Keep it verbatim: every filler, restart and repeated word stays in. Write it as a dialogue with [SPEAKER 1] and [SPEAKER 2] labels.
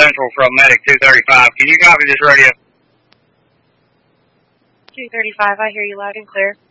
[SPEAKER 1] Central from Medic two thirty-five. Can you copy this radio?
[SPEAKER 2] two thirty-five, I hear you loud and clear.